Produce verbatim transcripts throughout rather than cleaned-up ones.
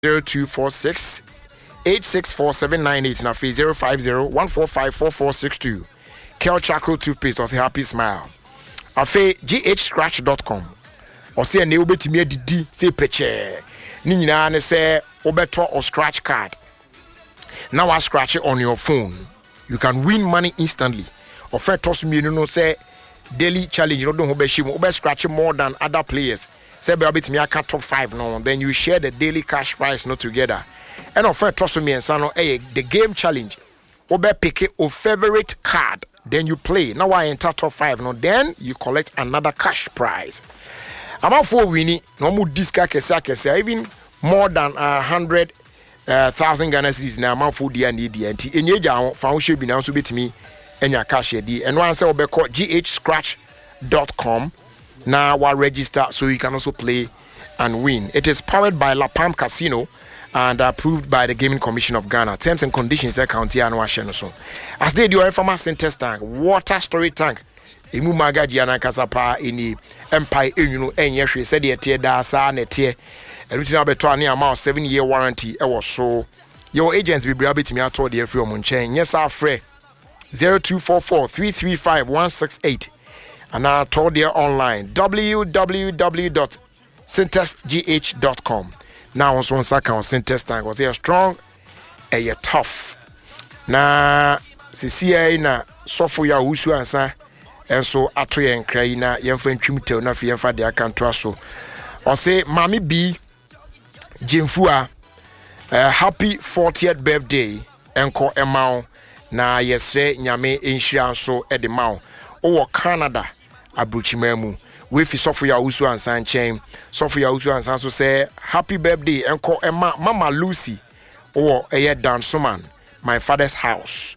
zero two four six eight six four seven nine eight na fi zero five zero one four five four four six two. Kel Charcoal toothpaste or say happy smile. Afe g h scratch dot com. Or say ne obetimi adidi say peche. Ni nyina ne say obeto or scratch card. Now I scratch it on your phone. You can win money instantly. Or first toss me you know say daily challenge you don't be shimo obe scratch more than other players. Say be bit me aka top five no then you share the daily cash prize no together. And of first toss me and say no eh the game challenge. Obe pick your favorite card. Then you play. Now I enter top five. Now then you collect another cash prize. I'm out for winning. No more disca kesa kesa. Even more than a hundred uh, thousand Ghana cedis. Now I'm out for the and the and the. And you just found should be now to beat me and your cash here. And one say we call g h scratch dot com. Now we register so you can also play and win. It is powered by La Palm Casino and approved by the Gaming Commission of Ghana. Terms and conditions are county and washen so. As they do a pharmacy test tank, water storage tank. Emu maga diana kasapa ini empire you know enye hwe said the tie da sa na tie. Everything about twenty amount seven year warranty e was so. Your agents be bra betimi ato de free om nchen. Yes afre zero two four four three three five one six eight. And I told you online w w w dot syntex g h dot com. Now on one second syntex tank was here strong and you tough. Na sisi na sofo ya usu ansa enso ato yen krai na yemfa ntwimtew na fe yemfa de aka nto aso. O say mami B Jimfua uh, happy fortieth birthday enko emao na yesre nyame enhira so e de mawo o Canada abruchimamu we fi sofo ya usu ansan chen sofo ya usu ansan so say happy birthday enko ema mama Lucy o eye dansoman my father's house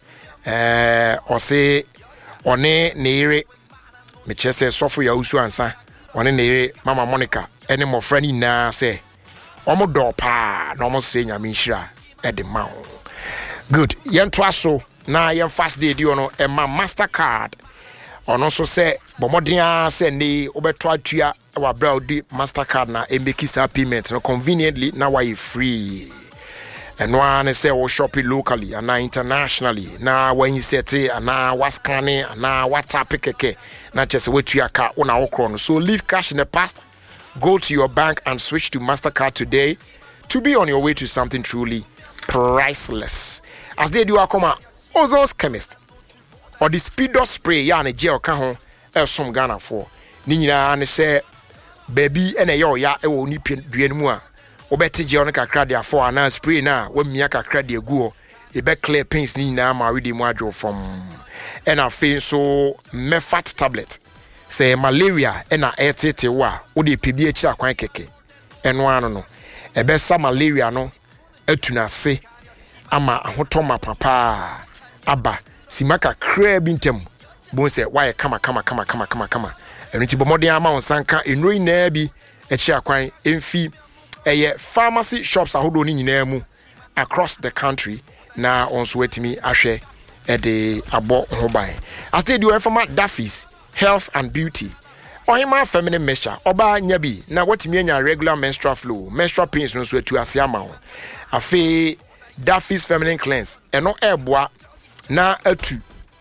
eh o say one neire me chese sofo ya usu ansan one neire mama Monica ene mo frani na say omo do pa no mo se nyame nhira e de ma good yento aso na yen fast day di ono ema Mastercard ono so say bomodia say ni obeto atua wa bra di Mastercard na e make sa payment no conveniently na why free and one say we shop it locally and internationally na when you set it and na was scanning and na what tap keke na just wait to your car on our crown. So leave cash in the past, go to your bank and switch to Mastercard today to be on your way to something truly priceless. As they do akoma Ozon's chemist or the speedo spray ya na gel ka ho e som Ghana for ni nyina ne say baby ene yo ya e wo ni duan mu a obeti gel no kakra dia for na spray na wa mia kakra dia gu e be clear pains ni nyina ma we di mu adwo from and afi so mefat tablet say malaria ena etete wa wo de pebi akira kwan keke eno ano no e be sa malaria no atunase ama ahotoma papa aba simaka kra bintem bon say why kama kama kama kama kama kama enti bomodin ama onsanka enroi na bi akira kwan emfi eye pharmacy shops ahodo ni nyina mu across the country na onso wetimi ahwe e de abo ho ban as they do informa Daffy's health and beauty ohima feminine mixture oba nya bi na wetimi anya regular menstrual flow menstrual pains no so atu ase ama ho afi Daffy's feminine cleanse eno eboa na atu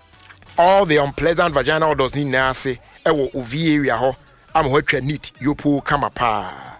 all the unpleasant vaginal odors ni na ase ewo ovi area ho am ho atwa neat yopo kama pa